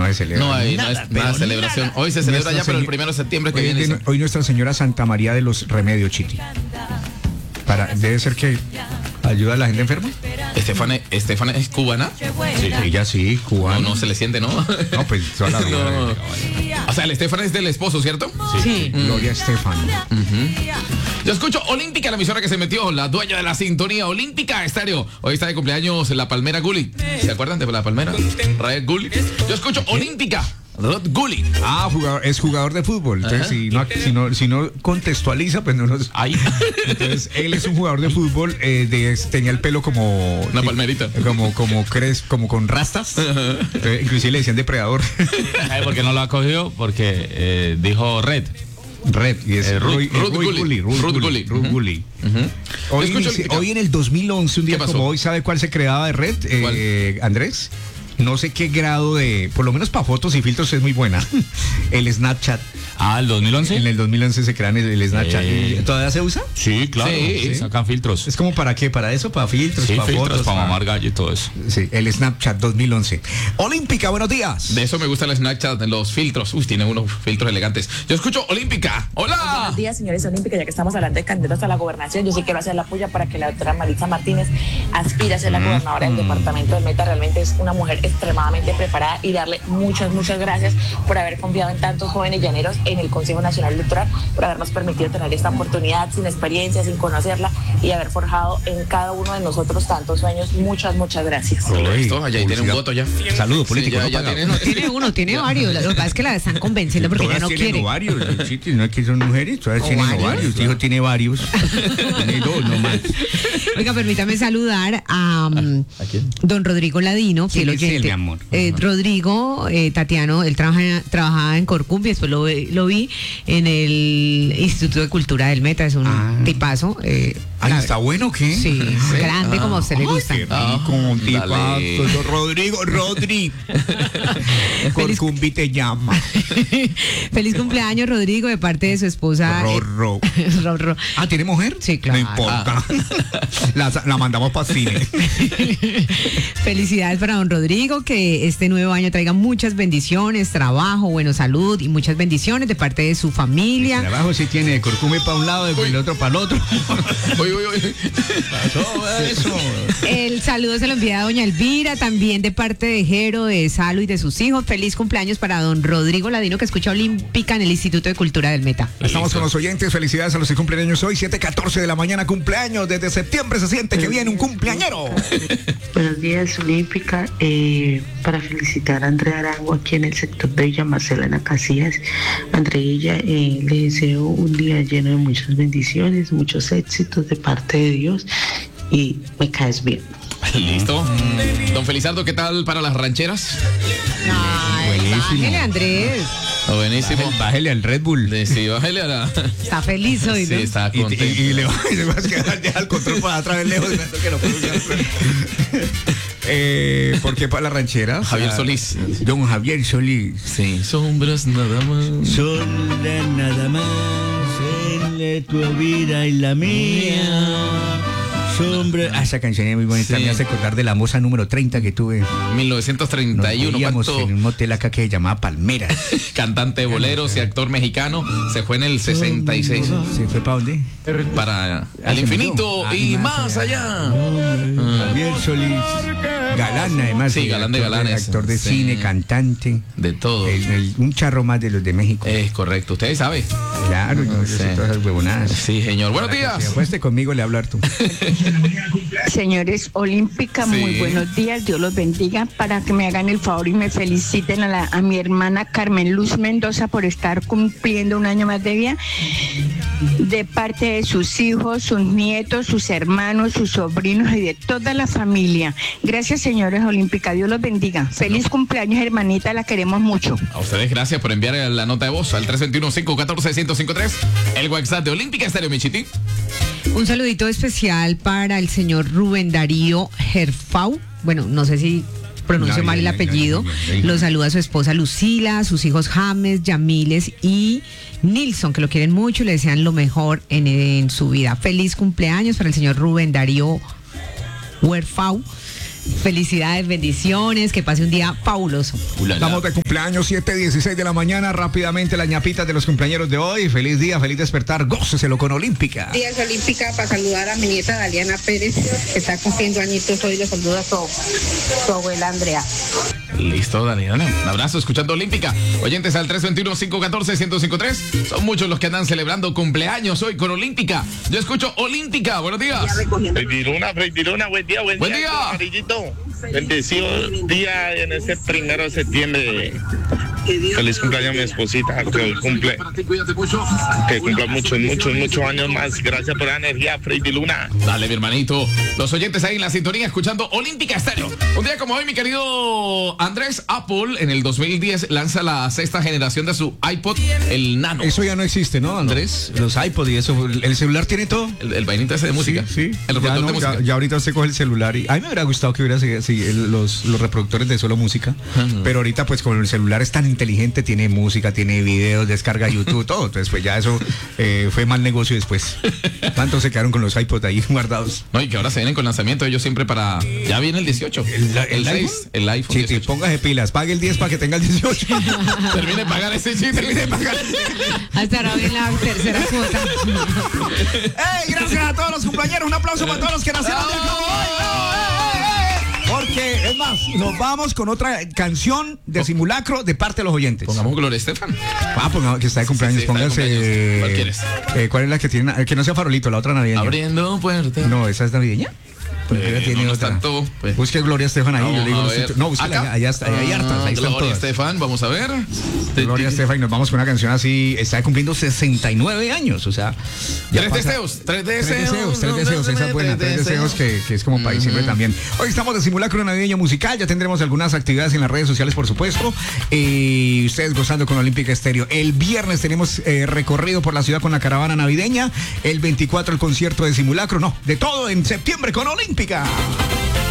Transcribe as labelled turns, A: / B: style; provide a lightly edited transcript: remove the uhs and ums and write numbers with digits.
A: no se celebra.
B: No hay
A: nada,
B: nada celebración. Hoy se celebra ya, pero el 1 de septiembre que viene.
A: Hoy Nuestra Señora Santa María de los Remedios, Chiti. Debe ser que ayuda a la gente enferma.
B: Estefana es cubana.
A: Sí, ella sí, cubana.
B: No se le siente, ¿no?
A: No, pues toda la vida.
B: No. O sea, el Estefana es del esposo, ¿cierto?
A: Sí. Gloria Estefan.
B: Yo escucho Olímpica, la emisora que se metió, la dueña de la sintonía Olímpica Estéreo. Hoy está de cumpleaños la Palmera Gulli. ¿Se acuerdan de la Palmera? Raed Gulli. Yo escucho Olímpica. Rod Gulli.
A: Es jugador de fútbol. Entonces, si no contextualiza, pues no nos.
B: Ahí.
A: Entonces, él es un jugador de fútbol. Tenía el pelo como.
B: Una palmerita.
A: Como con rastas. Inclusive le decían depredador.
C: ¿Sabe por qué no lo ha cogido? Porque dijo Red.
A: Y es
B: Ruth
A: Gulli. Hoy en el 2011, un día como hoy, ¿sabe cuál se creaba de Red, Andrés? No sé qué grado por lo menos para fotos y filtros es muy buena. El Snapchat.
C: ¿El 2011?
A: En el 2011 se crean el Snapchat. ¿Todavía se usa?
C: Sí, claro. Sí. Sacan filtros.
A: ¿Es como para qué? ¿Para eso? ¿Para filtros?
C: Sí,
A: ¿para
C: filtros,
A: fotos?
C: para mamar gallo y todo eso.
A: Sí, el Snapchat 2011. Olímpica, buenos días.
B: De eso me gusta el Snapchat, los filtros. Tiene unos filtros elegantes. Yo escucho Olímpica. ¡Hola!
D: Buenos días, señores Olímpica. Ya que estamos hablando de candidatos a la gobernación, yo sí quiero hacer la puya para que la doctora Maritza Martínez aspire a ser la gobernadora del departamento del Meta. Realmente es una mujer extremadamente preparada y darle muchas gracias por haber confiado en tantos jóvenes llaneros en el Consejo Nacional Electoral, por habernos permitido tener esta oportunidad sin experiencia, sin conocerla y haber forjado en cada uno de nosotros tantos sueños. Muchas gracias.
B: Listo, allá tiene un voto ya.
A: Saludo político.
B: Sí,
E: tiene varios. Lo que pasa es que la están convenciendo porque ya no quiere.
A: Varios, no es que son mujeres, todas tienen varios. Hijo tiene varios. Tiene dos nomás.
E: Oiga, permítame saludar a don Rodrigo Ladino, fiel oyente.
A: Mi amor.
E: Rodrigo Tatiano, él trabajaba en Corcum y después lo vi en el Instituto de Cultura del Meta. Es un tipazo.
A: ¿Está bueno o qué?
E: Sí, grande como a usted le gusta.
A: Un tipazo. Rodrigo. Corcumbi te llama.
E: Feliz cumpleaños, Rodrigo, de parte de su esposa.
A: Rorro. ¿Tiene mujer?
E: Sí, claro.
A: No importa. La mandamos para cine.
E: Felicidades para don Rodrigo, que este nuevo año traiga muchas bendiciones, trabajo, salud y muchas bendiciones de parte de su familia.
A: El trabajo sí tiene Corcumbi para un lado y el otro para el otro.
E: Eso. El saludo se lo envía a doña Elvira, también de parte de Jero, de Salo y de sus hijos. Feliz cumpleaños para don Rodrigo Ladino, que escucha Olímpica en el Instituto de Cultura del Meta.
A: Estamos con los oyentes. Felicidades a los que cumplen años hoy. 7:14 de la mañana, cumpleaños. Desde septiembre se siente que viene un cumpleañero.
F: Buenos días, Olímpica. Para felicitar a Andrea Arango aquí en el sector de Villa Marcela Casillas. Andreilla, le deseo un día lleno de muchas bendiciones, muchos éxitos de parte de Dios y me caes bien.
B: Listo. Don Felizardo, ¿qué tal para las rancheras?
E: Bájele, Andrés.
B: Buenísimo.
A: Bájele al Red Bull.
B: Sí, bájele a la...
E: Está feliz hoy, ¿no?
B: Sí, está contento.
A: Y le vas a quedar, deja el control para atrás del lejos. ¿Por qué para la ranchera?
B: Javier Solís.
A: Don Javier Solís.
B: Sí. Sombras nada más.
G: Sombras nada más en tu vida y la mía. Sombra.
A: Esa canción es muy bonita. Me hace acordar de la moza número 30 que tuve.
B: 1931.
A: Nos en un motel acá que se llamaba Palmera.
B: Cantante de boleros y actor mexicano. Se fue en el 66.
A: ¿Se fue para dónde?
B: Para el infinito y más allá.
A: Javier Solís. Galán, además.
B: Sí, galán de galanes.
A: Actor de cine, cantante.
B: De todo.
A: Un charro más de los de México.
B: Es correcto. ¿Ustedes saben?
A: Claro, yo sé todas esas huevonadas.
B: Sí, señor. Buenos días.
A: Si acueste conmigo, le hablo a Arturo.
F: Señores Olímpica, muy buenos días, Dios los bendiga, para que me hagan el favor y me feliciten a mi hermana Carmen Luz Mendoza por estar cumpliendo un año más de vida, de parte de sus hijos, sus nietos, sus hermanos, sus sobrinos y de toda la familia. Gracias, señores Olímpica, Dios los bendiga. Feliz cumpleaños, hermanita, la queremos mucho.
B: A ustedes gracias por enviar la nota de voz al 321-514-1053, el WhatsApp de Olímpica Estéreo, Michiti.
E: Un saludito especial para el señor Rubén Darío Gerfau. Bueno, no sé si pronuncio mal el apellido. Lo saluda su esposa Lucila, sus hijos James, Yamiles y Nilson, que lo quieren mucho y le desean lo mejor en su vida. Feliz cumpleaños para el señor Rubén Darío Gerfau. Felicidades, bendiciones, que pase un día fabuloso.
A: Estamos de cumpleaños, 7:16 de la mañana. Rápidamente las ñapitas de los cumpleaños de hoy. Feliz día, feliz despertar. Góceselo con Olímpica.
H: Días Olímpica para saludar a mi nieta Daliana Pérez, que está cumpliendo añitos hoy. Le saluda a su abuela Andrea.
B: Listo, Daniela. Un abrazo, escuchando Olímpica. Oyentes al 321-514-1053. Son muchos los que andan celebrando cumpleaños hoy con Olímpica. Yo escucho Olímpica. Buenos días.
I: Freddy Luna, buen día.
B: Buen día.
I: Amarillito. Bendecido día en este 1 de septiembre. Feliz cumpleaños a mi esposita, que hoy cumple. Que cumpla muchos años más. Gracias por la energía, Freddy Luna.
B: Dale, mi hermanito. Los oyentes ahí en la sintonía escuchando Olímpica Estéreo. Un día como hoy, mi querido Andrés, Apple en el 2010 lanza la 6ª generación de su iPod, el Nano.
A: Eso ya no existe, ¿no, Andrés? No. Los iPod y eso. ¿El celular tiene todo?
B: El vainita ese de música.
A: Sí.
B: El reproductor de música.
A: Ya ahorita usted coge el celular y a mí me hubiera gustado que hubiera los reproductores de solo música. Pero ahorita, pues, como el celular es tan inteligente, tiene música, tiene videos, descarga YouTube, todo. Entonces, pues ya eso fue mal negocio después. Tantos se quedaron con los iPods ahí guardados.
B: No, y que ahora se vienen con lanzamiento ellos siempre para... Ya viene el 18. El 6, el iPhone.
A: Sí, póngase pilas, pague el 10 para que tenga el 18.
B: Termine de pagar ese chiste. Termine de pagar.
E: Hasta ahora viene la tercera cuota.
A: Gracias a todos los compañeros. Un aplauso para todos los que nacieron de porque, es más, nos vamos con otra canción de Simulacro de parte de los oyentes.
B: Pongamos Gloria Estefan.
A: Pongamos que está de cumpleaños. Sí, póngase.
B: ¿Cuál quieres?
A: ¿Cuál es la que tiene? Que no sea Farolito, la otra navideña.
B: Abriendo puertas.
A: No, esa es navideña. Tiene
B: no
A: otra.
B: Tanto, pues.
A: Busque Gloria Estefan ahí. Yo le digo,
B: no,
A: búsquela, allá está, ahí hay hartas. Ahí
B: Gloria Estefan, vamos a ver.
A: Gloria Estefan, y nos vamos con una canción así. Está cumpliendo 69 años, o sea.
B: Tres deseos.
A: Tres deseos, esa es buena. Tres deseos que es como país siempre también. Hoy estamos de Simulacro navideño musical. Ya tendremos algunas actividades en las redes sociales, por supuesto. Y ustedes gozando con Olímpica Estéreo. El viernes tenemos recorrido por la ciudad con la caravana navideña. El 24 el concierto de Simulacro. No, de todo en septiembre con Olímpica.